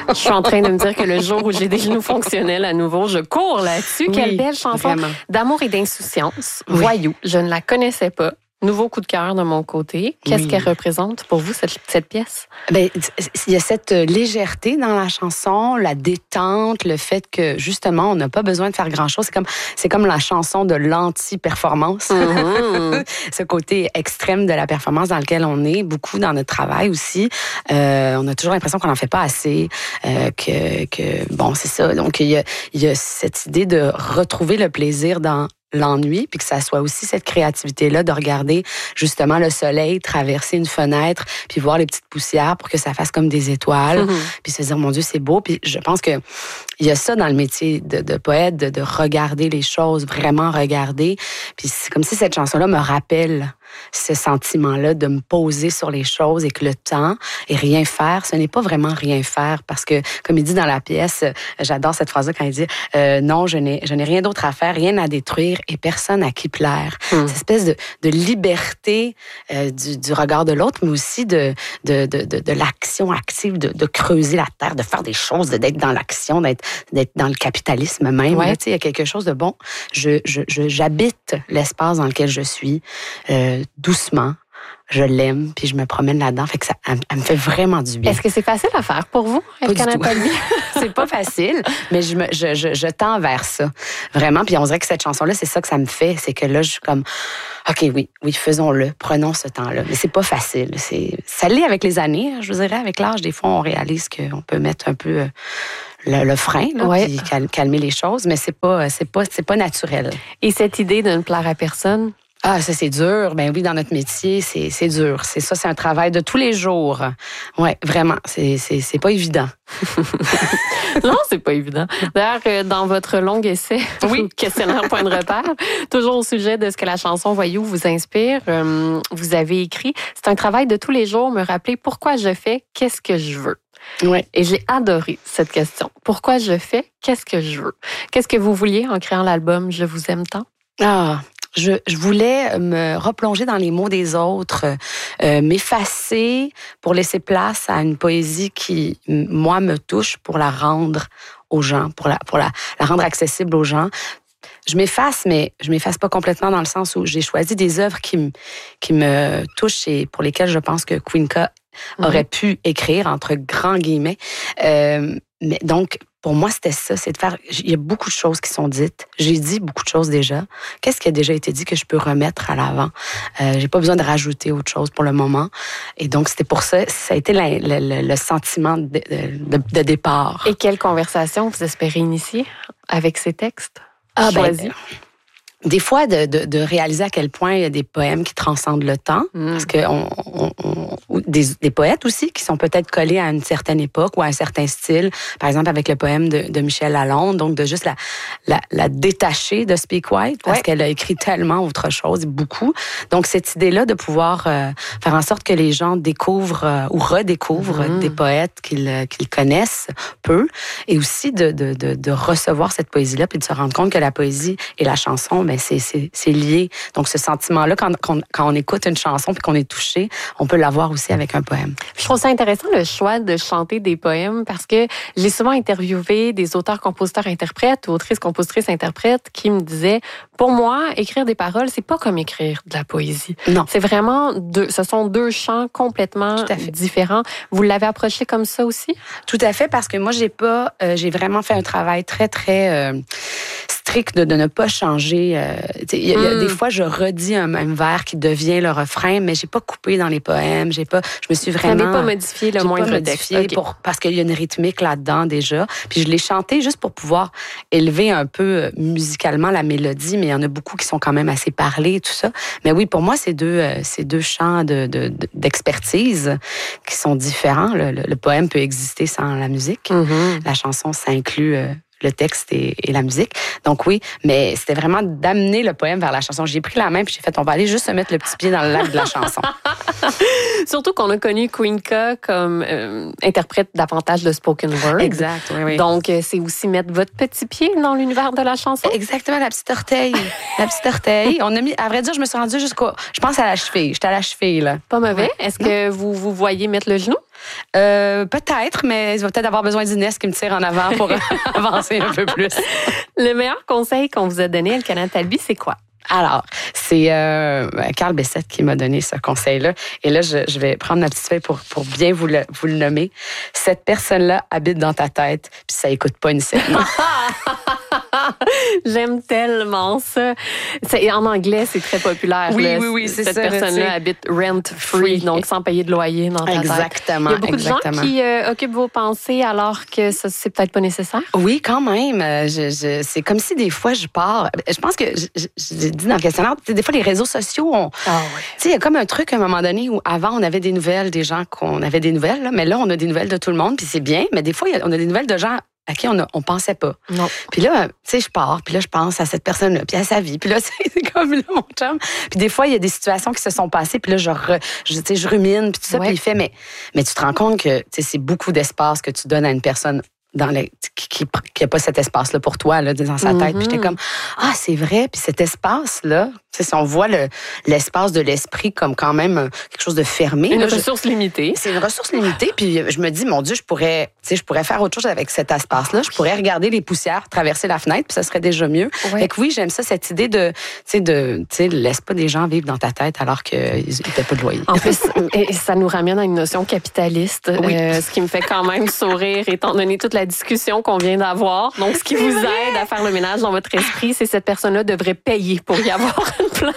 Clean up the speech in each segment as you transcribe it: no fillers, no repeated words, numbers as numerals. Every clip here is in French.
Je suis en train de me dire que le jour où j'ai des genoux fonctionnels à nouveau, je cours là-dessus. Oui, quelle belle chanson d'amour et d'insouciance. Oui. Voyou, je ne la connaissais pas. Nouveau coup de cœur de mon côté. Qu'est-ce qu'elle représente pour vous, cette pièce? Bien, il y a cette légèreté dans la chanson, la détente, le fait que, justement, on n'a pas besoin de faire grand-chose. C'est comme la chanson de l'anti-performance. Mm-hmm. Ce côté extrême de la performance dans lequel on est, beaucoup dans notre travail aussi. On a toujours l'impression qu'on n'en fait pas assez, bon, c'est ça. Donc, il y a cette idée de retrouver le plaisir dans l'ennui, puis que ça soit aussi cette créativité-là de regarder justement le soleil traverser une fenêtre, puis voir les petites poussières pour que ça fasse comme des étoiles, puis se dire, mon Dieu, c'est beau. Puis je pense que il y a ça dans le métier de poète, de regarder les choses, vraiment regarder. Puis c'est comme si cette chanson-là me rappelle ce sentiment-là de me poser sur les choses et que le temps et rien faire, ce n'est pas vraiment rien faire parce que, comme il dit dans la pièce, j'adore cette phrase-là quand il dit non, je n'ai rien d'autre à faire, rien à détruire et personne à qui plaire. Cette espèce de liberté du regard de l'autre, mais aussi de l'action active, de creuser la terre, de faire des choses, d'être dans l'action, d'être dans le capitalisme même. Ouais. Il y a quelque chose de bon. J'habite l'espace dans lequel je suis. Doucement, je l'aime, puis je me promène là-dedans. Fait que elle me fait vraiment du bien. Est-ce que c'est facile à faire pour vous, Elkana Palmier? C'est pas facile, mais je tends vers ça. Vraiment. Puis on dirait que cette chanson-là, c'est ça que ça me fait. C'est que là, je suis comme, OK, oui, faisons-le. Prenons ce temps-là. Mais c'est pas facile. Ça l'est avec les années. Je vous dirais, avec l'âge, des fois, on réalise qu'on peut mettre un peu le frein, là, puis calmer les choses, mais c'est pas naturel. Et cette idée de ne plaire à personne? Ah, ça, c'est dur. Ben oui, dans notre métier, c'est dur. C'est un travail de tous les jours. Oui, vraiment. C'est pas évident. Non, c'est pas évident. D'ailleurs, dans votre long essai, questionnaire point de repère, toujours au sujet de ce que la chanson Voyou vous inspire, vous avez écrit « C'est un travail de tous les jours, me rappeler pourquoi je fais, qu'est-ce que je veux ». Oui. Et j'ai adoré cette question. Pourquoi je fais, qu'est-ce que je veux? Qu'est-ce que vous vouliez en créant l'album « Je vous aime tant ». Ah, je voulais me replonger dans les mots des autres, m'effacer pour laisser place à une poésie qui, moi, me touche pour la rendre aux gens, pour la rendre accessible aux gens. Je m'efface, mais je m'efface pas complètement dans le sens où j'ai choisi des œuvres qui me touchent et pour lesquelles je pense que Queenka aurait pu écrire, entre grands guillemets. Mais donc, pour moi, c'était ça, c'est de faire... Il y a beaucoup de choses qui sont dites. J'ai dit beaucoup de choses déjà. Qu'est-ce qui a déjà été dit que je peux remettre à l'avant? J'ai pas besoin de rajouter autre chose pour le moment. Et donc, c'était pour ça. Ça a été le sentiment de départ. Et quelle conversation vous espérez initier avec ces textes? Des fois, de réaliser à quel point il y a des poèmes qui transcendent le temps, parce que des poètes aussi qui sont peut-être collés à une certaine époque ou à un certain style, par exemple avec le poème de Michel Lalonde, donc de juste la détacher de Speak White, parce qu'elle a écrit tellement autre chose, beaucoup. Donc cette idée-là de pouvoir faire en sorte que les gens découvrent ou redécouvrent des poètes qu'ils connaissent peu, et aussi de recevoir cette poésie-là, puis de se rendre compte que la poésie et la chanson, ben c'est lié. Donc, ce sentiment-là, quand on écoute une chanson puis qu'on est touché, on peut l'avoir aussi avec un poème. Je trouve ça intéressant, le choix de chanter des poèmes, parce que j'ai souvent interviewé des auteurs, compositeurs, interprètes, autrices, compositrices, interprètes, qui me disaient, pour moi, écrire des paroles, c'est pas comme écrire de la poésie. Non. C'est vraiment ce sont deux champs complètement différents. Vous l'avez approché comme ça aussi? Tout à fait, parce que moi, j'ai vraiment fait un travail très, très strict de ne pas changer. Il y a des fois, je redis un même vers qui devient le refrain, mais j'ai pas coupé dans les poèmes. Je me suis vraiment... Vous n'avez pas modifié le moindre texte. Parce qu'il y a une rythmique là-dedans déjà. Puis je l'ai chanté juste pour pouvoir élever un peu musicalement la mélodie, mais il y en a beaucoup qui sont quand même assez parlés et tout ça. Mais oui, pour moi, c'est deux champs d'expertise qui sont différents. Le poème peut exister sans la musique. La chanson, ça inclut... le texte et la musique. Donc oui, mais c'était vraiment d'amener le poème vers la chanson. J'ai pris la main puis j'ai fait, on va aller juste se mettre le petit pied dans le lac de la chanson. Surtout qu'on a connu Queenka comme interprète davantage de spoken word. Exact, oui. Donc, c'est aussi mettre votre petit pied dans l'univers de la chanson. Exactement, la petite orteille. La petite orteille. On a mis, à vrai dire, je me suis rendue je pense à la cheville. J'étais à la cheville, là. Pas mauvais. Ouais. Est-ce que vous voyez mettre le genou? Peut-être, mais il va peut-être avoir besoin d'Inès qui me tire en avant pour avancer un peu plus. Le meilleur conseil qu'on vous a donné, Elkana Talbi, c'est quoi? Alors, c'est Carl Bessette qui m'a donné ce conseil-là. Et là, je vais prendre ma petite feuille pour bien vous le nommer. Cette personne-là habite dans ta tête, puis ça écoute pas nécessairement. J'aime tellement ça. En anglais, c'est très populaire. Oui, c'est cette ça. Cette personne-là habite rent-free, donc sans payer de loyer dans ta tête. Exactement. Il y a beaucoup de gens qui occupent vos pensées alors que ça, c'est peut-être pas nécessaire. Oui, quand même. C'est comme si des fois, je pars. Je pense que, j'ai dit dans le questionnaire, des fois, les réseaux sociaux, il y a comme un truc à un moment donné où avant, on avait des nouvelles des gens qu'on avait des nouvelles, là, mais là, on a des nouvelles de tout le monde, puis c'est bien, mais des fois, on a des nouvelles de gens à qui on pensait pas. Non. Puis là, tu sais, je pars, puis là, je pense à cette personne-là, puis à sa vie. Puis là, c'est comme là, mon chum. Puis des fois, il y a des situations qui se sont passées, puis là, je rumine, puis tout ça, puis il fait, mais tu te rends compte que c'est beaucoup d'espace que tu donnes à une personne qui n'a pas cet espace-là pour toi, là, dans sa tête. Puis j'étais comme, c'est vrai. Puis cet espace-là, si on voit l'espace de l'esprit comme quand même quelque chose de fermé. Une ressource limitée. C'est une ressource limitée. Puis je me dis, mon Dieu, je pourrais faire autre chose avec cet espace-là. Je pourrais regarder les poussières traverser la fenêtre, puis ça serait déjà mieux. Ouais. Fait que oui, j'aime ça, cette idée laisse pas des gens vivre dans ta tête alors qu'ils n'étaient pas de loyer. En plus, ça nous ramène à une notion capitaliste, ce qui me fait quand même sourire, étant donné toute la discussion qu'on vient d'avoir. Donc, ce qui vous aide à faire le ménage dans votre esprit, c'est cette personne-là devrait payer pour y avoir une place.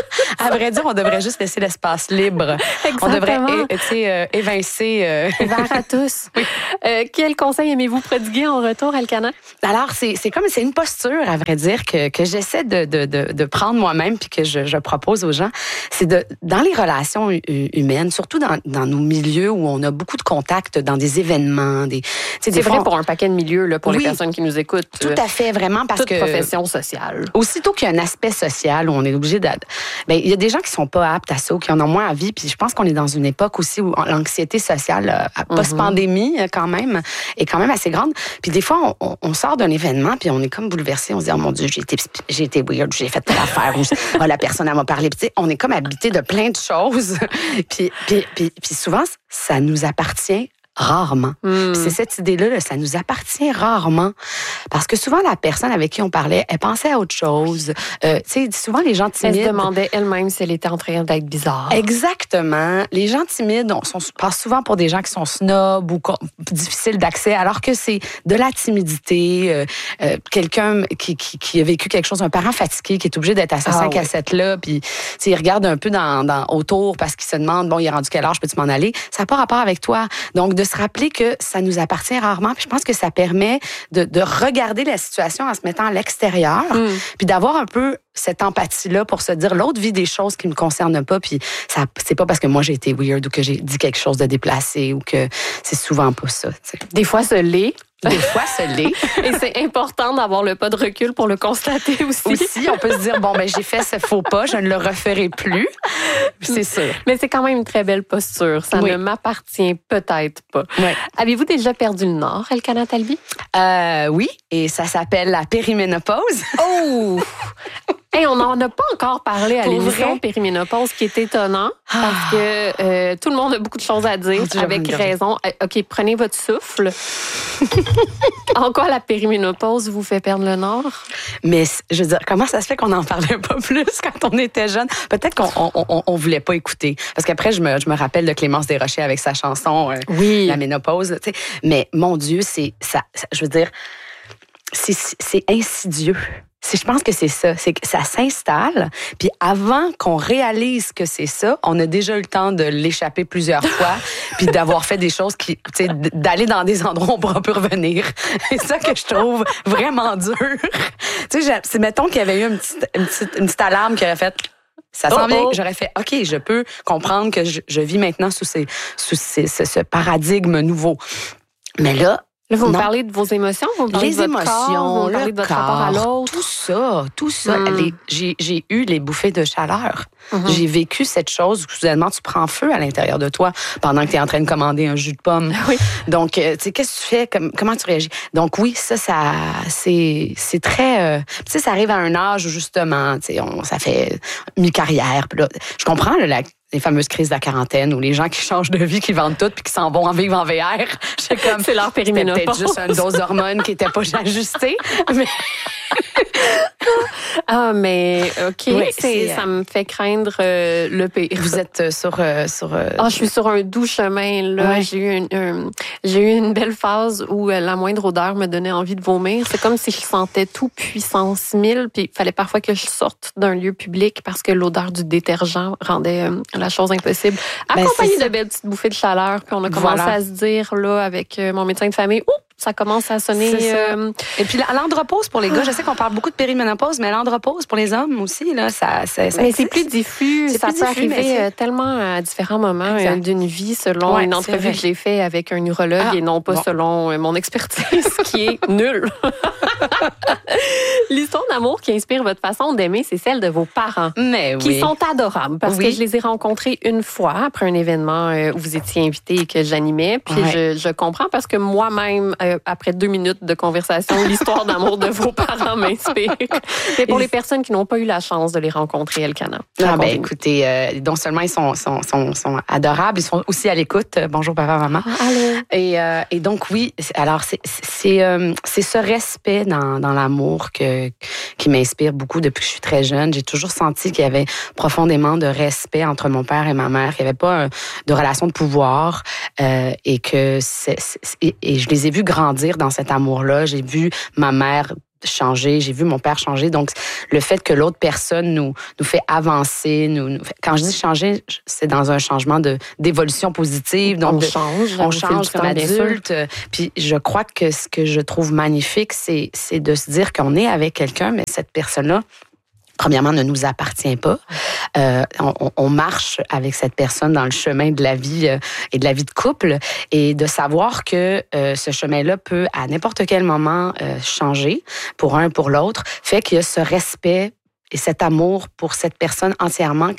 À vrai dire, on devrait juste laisser l'espace libre. Exactement. On devrait, évincer. Ouvert à tous. Oui. Quel conseil aimez-vous prodiguer en retour, Elkana? Alors, c'est une posture, à vrai dire, que j'essaie de prendre moi-même puis que je propose aux gens. C'est dans les relations humaines, surtout dans nos milieux où on a beaucoup de contacts, dans des événements. C'est vrai pour un paquet de milieux, là, pour les personnes qui nous écoutent. Tout à fait, vraiment, parce que... Toute profession sociale. Aussitôt qu'il y a un aspect social où on est obligé il y a des gens qui sont pas aptes à ça ou qui en ont moins envie. Puis je pense qu'on est dans une époque aussi où l'anxiété sociale, post-pandémie, quand même, est quand même assez grande. Puis des fois, on sort d'un événement puis on est comme bouleversé. On se dit, oh mon Dieu, j'ai été weird, j'ai fait telle affaire, ou la personne, elle m'a parlé. Puis on est comme habité de plein de choses. puis souvent, ça nous appartient rarement. C'est cette idée-là, ça nous appartient rarement. Parce que souvent, la personne avec qui on parlait, elle pensait à autre chose. Souvent, les gens timides... Elle se demandait elle-même si elle était en train d'être bizarre. Exactement. Les gens timides passent souvent pour des gens qui sont snobs ou difficiles d'accès, alors que c'est de la timidité. Quelqu'un qui a vécu quelque chose, un parent fatigué, qui est obligé d'être à ces 5 à 7-là, puis il regarde un peu autour parce qu'il se demande, bon, il est rendu quel âge, peux-tu m'en aller? Ça n'a pas rapport avec toi. Donc, de se rappeler que ça nous appartient rarement. Puis je pense que ça permet de regarder la situation en se mettant à l'extérieur, puis d'avoir un peu cette empathie-là pour se dire l'autre vit des choses qui me concernent pas, puis ça, c'est pas parce que moi j'ai été weird ou que j'ai dit quelque chose de déplacé ou que c'est souvent pas ça. T'sais. Des fois, ce l'est. Des fois, ce l'est. Et c'est important d'avoir le pas de recul pour le constater aussi. Aussi, on peut se dire, bon, j'ai fait ce faux pas, je ne le referai plus. C'est sûr. Mais c'est quand même une très belle posture. Ça ne m'appartient peut-être pas. Oui. Avez-vous déjà perdu le nord, Elkana Talbi? Oui, et ça s'appelle la périménopause. Oh! Hey, on n'en a pas encore parlé à l'émission Périménopause, qui est étonnant, parce que tout le monde a beaucoup de choses à dire, avec raison. OK, prenez votre souffle. En quoi la périménopause vous fait perdre le nord? Mais, je veux dire, comment ça se fait qu'on n'en parlait pas plus quand on était jeune? Peut-être qu'on voulait pas écouter. Parce qu'après, je me rappelle de Clémence Desrochers avec sa chanson La ménopause. T'sais. Mais, mon Dieu, je veux dire, c'est insidieux. Je pense que c'est ça. C'est que ça s'installe. Puis avant qu'on réalise que c'est ça, on a déjà eu le temps de l'échapper plusieurs fois, puis d'avoir fait des choses d'aller dans des endroits où on ne pourra plus revenir. C'est ça que je trouve vraiment dur. Mettons qu'il y avait eu une petite alarme qui aurait fait... Ça s'en vient, j'aurais fait, OK, je peux comprendre que je vis maintenant sous ce paradigme nouveau. Mais là, vous me parlez de vos émotions, vous me parlez de votre corps, vous me parlez de votre rapport à l'autre. Tout ça. J'ai eu les bouffées de chaleur. J'ai vécu cette chose où soudainement tu prends feu à l'intérieur de toi pendant que tu es en train de commander un jus de pomme. Oui. Donc, qu'est-ce que tu fais? Comment tu réagis? Donc oui, ça c'est très... ça arrive à un âge où justement, ça fait mi-carrière. Puis là, je comprends, les fameuses crises de la quarantaine ou les gens qui changent de vie, qui vendent tout puis qui s'en vont en vivre en VR. C'est leur périménopause. C'était peut-être juste une dose d'hormones qui n'était pas ajustée. Mais... Ah, mais OK, oui, ça me fait craindre le pire. Vous êtes sur je suis sur un doux chemin, là. Ouais. J'ai eu une belle phase où la moindre odeur me donnait envie de vomir. C'est comme si je sentais tout puissance 1000, puis il fallait parfois que je sorte d'un lieu public parce que l'odeur du détergent rendait la chose impossible. Accompagné de belles petites bouffées de chaleur, puis on a commencé à se dire, là, avec mon médecin de famille, ça commence à sonner. Et puis l'andropause pour les gars, je sais qu'on parle beaucoup de périménopause, mais l'andropause pour les hommes aussi, là, ça mais c'est plus diffus. Ça peut arriver tellement à différents moments d'une vie selon une entrevue que j'ai faite avec un urologue et non pas selon mon expertise qui est nulle. L'histoire d'amour qui inspire votre façon d'aimer, c'est celle de vos parents. Qui sont adorables parce que je les ai rencontrés une fois après un événement où vous étiez invité et que j'animais. Puis je comprends parce que moi-même, après 2 minutes de conversation, l'histoire d'amour de vos parents m'inspire. Mais pour les personnes qui n'ont pas eu la chance de les rencontrer, Elkana. Écoutez, non seulement ils sont adorables, ils sont aussi à l'écoute. Bonjour papa, maman. Allô. Et donc oui, alors c'est ce respect dans l'amour qui m'inspire beaucoup depuis que je suis très jeune. J'ai toujours senti qu'il y avait profondément de respect entre mon père et ma mère, qu'il n'y avait pas de relation de pouvoir et que et je les ai vus grandir dans cet amour-là. J'ai vu ma mère changer, j'ai vu mon père changer. Donc, le fait que l'autre personne nous fait avancer, quand je dis changer, c'est dans un changement d'évolution positive. Donc, on change comme adulte. Puis, je crois que ce que je trouve magnifique, c'est de se dire qu'on est avec quelqu'un, mais cette personne-là, premièrement, ne nous appartient pas. On marche avec cette personne dans le chemin de la vie et de la vie de couple et de savoir que ce chemin-là peut à n'importe quel moment changer pour un, pour l'autre, fait qu'il y a ce respect et cet amour pour cette personne entièrement.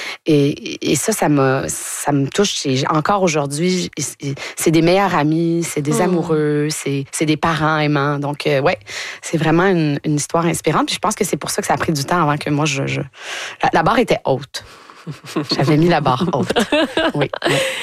Et ça me touche. Encore aujourd'hui, c'est des meilleurs amis, c'est des amoureux, c'est des parents aimants. Donc, c'est vraiment une histoire inspirante. Puis je pense que c'est pour ça que ça a pris du temps avant que moi, la barre était haute. J'avais mis la barre haute. Oui.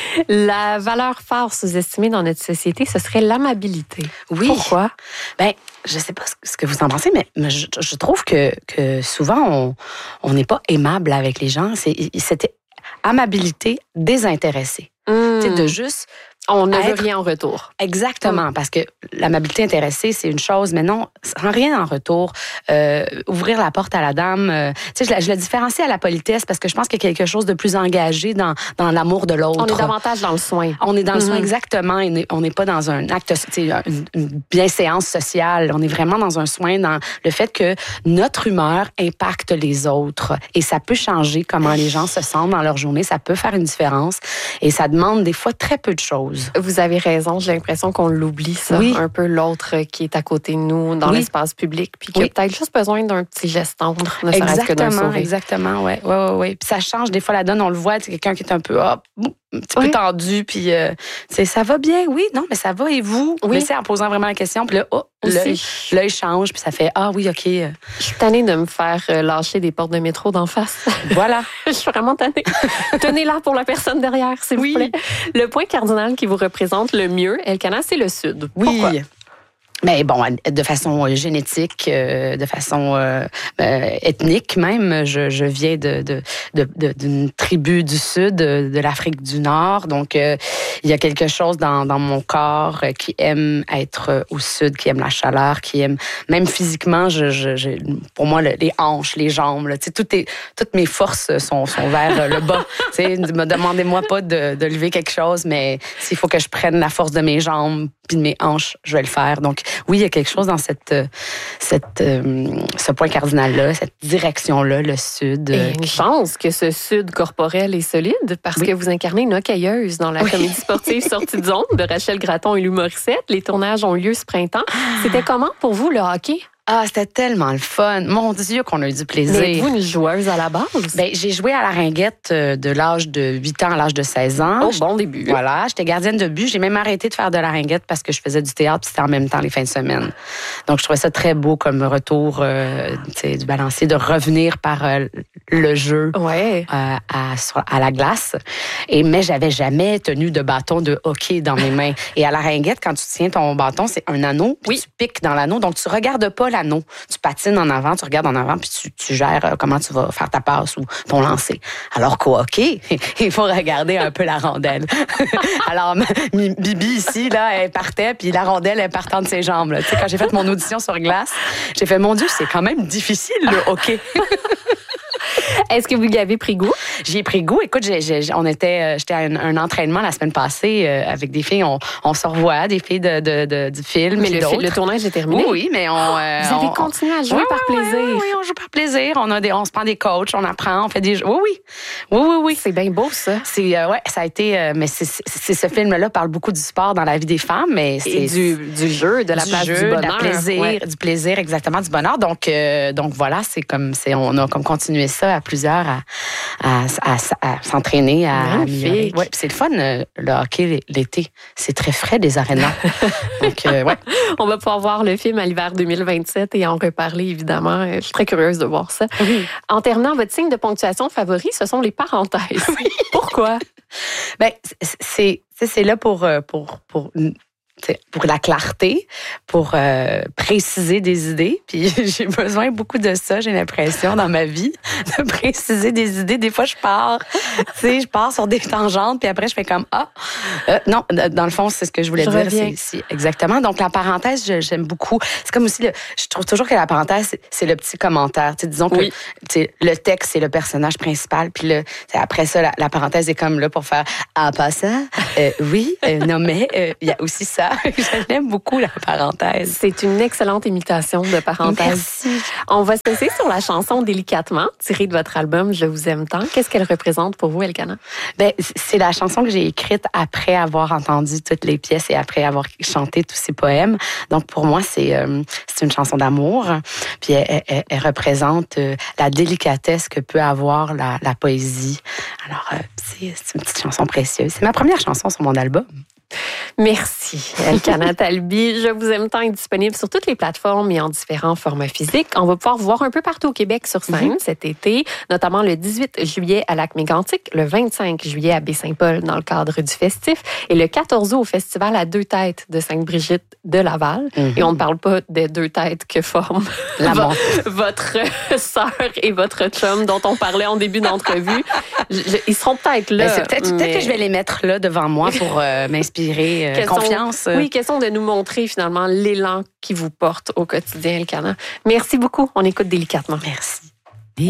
La valeur phare sous-estimée dans notre société, ce serait l'amabilité. Oui. Pourquoi? Je sais pas ce que vous en pensez, mais je trouve que souvent, on n'est pas aimable avec les gens. C'était amabilité désintéressée. C'est de juste... On ne veut rien en retour. Exactement, parce que l'amabilité intéressée, c'est une chose, mais non, sans rien en retour. Ouvrir la porte à la dame, je la différencie à la politesse parce que je pense qu'il y a quelque chose de plus engagé dans l'amour de l'autre. On est davantage dans le soin. On est dans le soin, exactement. On n'est pas dans un acte, une bienséance sociale. On est vraiment dans un soin, dans le fait que notre humeur impacte les autres. Et ça peut changer comment les gens se sentent dans leur journée. Ça peut faire une différence. Et ça demande des fois très peu de choses. Vous avez raison, j'ai l'impression qu'on l'oublie, ça, un peu l'autre qui est à côté de nous dans l'espace public, puis qui a peut-être juste besoin d'un petit geste tendre, ne serait-ce que d'un sourire. Exactement, oui. Puis ça change des fois la donne, on le voit, c'est quelqu'un qui est un peu un petit peu tendu, puis ça va bien, oui, non, mais ça va, et vous? Mais c'est en posant vraiment la question, puis là, l'œil change, puis ça fait, oui, OK. Je suis tannée de me faire lâcher des portes de métro d'en face. Voilà. Je suis vraiment tannée. Tenez-la pour la personne derrière, s'il vous plaît. Le point cardinal qui vous représente le mieux, Elkana, c'est le Sud. Oui. Pourquoi? Mais bon, de façon génétique, de façon ethnique même, je viens d'une tribu du Sud, de l'Afrique du Nord. Donc, il y a quelque chose dans mon corps qui aime être au Sud, qui aime la chaleur, qui aime, même physiquement, pour moi, les hanches, les jambes, toutes mes forces sont vers le bas. Demandez-moi pas de lever quelque chose, mais s'il faut que je prenne la force de mes jambes puis de mes hanches, je vais le faire. Donc, oui, il y a quelque chose dans ce point cardinal-là, cette direction-là, le Sud. Et une chance que ce Sud corporel est solide, parce que vous incarnez une hockeyeuse dans la comédie sportive Sortie de zone de Rachel Gratton et Lou Morissette. Les tournages ont lieu ce printemps. C'était comment pour vous, le hockey? Ah, c'était tellement le fun. Mon Dieu, qu'on a eu du plaisir. Mais êtes-vous une joueuse à la base? Ben, j'ai joué à la ringuette de l'âge de 8 ans à l'âge de 16 ans. Oh, bon début. Voilà, j'étais gardienne de but. J'ai même arrêté de faire de la ringuette parce que je faisais du théâtre puis c'était en même temps les fins de semaine. Donc, je trouvais ça très beau comme retour du balancier, de revenir par le jeu à la glace. Mais j'avais jamais tenu de bâton de hockey dans mes mains. Et à la ringuette, quand tu tiens ton bâton, c'est un anneau, puis tu piques dans l'anneau. Donc, tu regardes pas l'anneau. Tu patines en avant, tu regardes en avant, puis tu gères comment tu vas faire ta passe ou ton lancer. Alors qu'au hockey, il faut regarder un peu la rondelle. Alors, Bibi, ici, là, elle partait, puis la rondelle, elle partait de ses jambes. Là. Tu sais, quand j'ai fait mon audition sur glace, j'ai fait, mon Dieu, c'est quand même difficile, le hockey. Est-ce que vous y avez pris goût? J'y ai pris goût. Écoute, j'étais à un entraînement la semaine passée avec des filles. On se revoit, des filles du film. Mais le tournage est terminé. Oui, mais vous avez continué à jouer par plaisir. Oui, on joue par plaisir. On se prend des coachs, on apprend, on fait des jeux. Oui. C'est bien beau, ça. Ça a été... mais ce film-là parle beaucoup du sport dans la vie des femmes, mais c'est... Et du jeu, de la place du bonheur. Du plaisir, exactement, du bonheur. Donc voilà, on a comme continué ça à plusieurs à s'entraîner, à améliorer. Ouais, c'est le fun, le hockey l'été. C'est très frais, des arénas. Donc, On va pouvoir voir le film à l'hiver 2027 et en reparler, évidemment. Je suis très curieuse de voir ça. Oui. En terminant, votre signe de ponctuation favori, ce sont les parenthèses. Oui. Pourquoi? Ben, c'est là pour la clarté, pour préciser des idées. Puis j'ai besoin beaucoup de ça, j'ai l'impression, dans ma vie, de préciser des idées. Des fois, je pars sur des tangentes, puis après, je fais comme, non, dans le fond, c'est ce que je voulais dire. C'est exactement. Donc, la parenthèse, j'aime beaucoup. C'est comme aussi, je trouve toujours que la parenthèse, c'est le petit commentaire. T'sais, disons que le texte, c'est le personnage principal, puis après ça, la parenthèse est comme là pour faire, en passant, non, mais il y a aussi ça. J'aime beaucoup la parenthèse. C'est une excellente imitation de parenthèse. Merci. On va se laisser sur la chanson Délicatement, tirée de votre album Je vous aime tant. Qu'est-ce qu'elle représente pour vous, Elkana? Ben, c'est la chanson que j'ai écrite après avoir entendu toutes les pièces et après avoir chanté tous ces poèmes. Donc, pour moi, c'est une chanson d'amour. Puis, elle représente la délicatesse que peut avoir la poésie. Alors, c'est une petite chanson précieuse. C'est ma première chanson sur mon album. Merci, Elkana Talbi. Je vous aime tant est disponible sur toutes les plateformes et en différents formats physiques. On va pouvoir vous voir un peu partout au Québec sur scène cet été, notamment le 18 juillet à Lac-Mégantic, le 25 juillet à Baie-Saint-Paul dans le cadre du festif et le 14 août au festival à Deux Têtes de Sainte-Brigitte de Laval. Et on ne parle pas des deux têtes que forment votre sœur et votre chum dont on parlait en début d'entrevue. Ils seront peut-être là. Peut-être que je vais les mettre là devant moi pour m'inspirer. Confiance. Oui, question de nous montrer finalement l'élan qui vous porte au quotidien, Elkana. Merci beaucoup. On écoute délicatement. Merci.